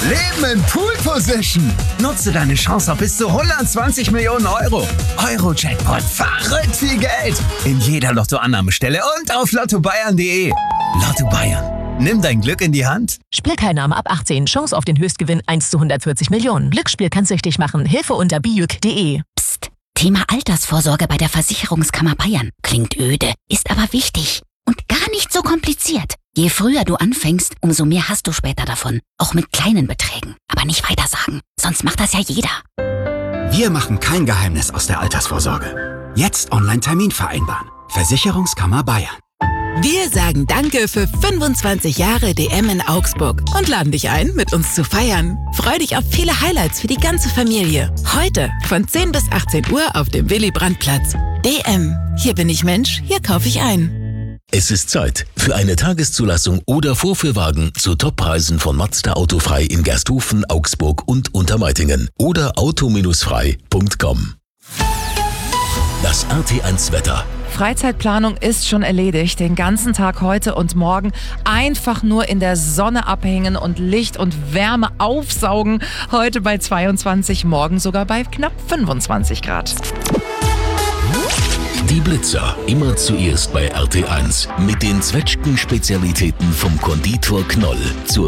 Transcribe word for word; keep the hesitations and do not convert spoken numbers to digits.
Leben in Pool Position. Nutze deine Chance auf bis zu hundertzwanzig Millionen Euro. Euro-Jackpot, verrückt viel Geld. In jeder Lottoannahmestelle und auf lotto bayern punkt de. Lotto Bayern. Nimm dein Glück in die Hand. Spielteilnahme ab achtzehn. Chance auf den Höchstgewinn eins zu hundertvierzig Millionen. Glücksspiel kann süchtig machen. Hilfe unter bijuk punkt de. Psst. Thema Altersvorsorge bei der Versicherungskammer Bayern. Klingt öde, ist aber wichtig. Und gar nicht so kompliziert. Je früher du anfängst, umso mehr hast du später davon. Auch mit kleinen Beträgen. Aber nicht weitersagen. Sonst macht das ja jeder. Wir machen kein Geheimnis aus der Altersvorsorge. Jetzt Online-Termin vereinbaren. Versicherungskammer Bayern. Wir sagen Danke für fünfundzwanzig Jahre D M in Augsburg und laden dich ein, mit uns zu feiern. Freu dich auf viele Highlights für die ganze Familie. Heute von zehn bis achtzehn Uhr auf dem Willy-Brandt-Platz. D M. Hier bin ich Mensch, hier kaufe ich ein. Es ist Zeit für eine Tageszulassung oder Vorführwagen zu Toppreisen von Mazda Autofrei in Gersthofen, Augsburg und Untermeitingen oder auto frei punkt com. Das R T eins Wetter. Freizeitplanung ist schon erledigt. Den ganzen Tag heute und morgen einfach nur in der Sonne abhängen und Licht und Wärme aufsaugen. Heute bei zweiundzwanzig, morgen sogar bei knapp fünfundzwanzig Grad. Die Blitzer, immer zuerst bei R T eins. Mit den Zwetschgen-Spezialitäten vom Konditor Knoll zur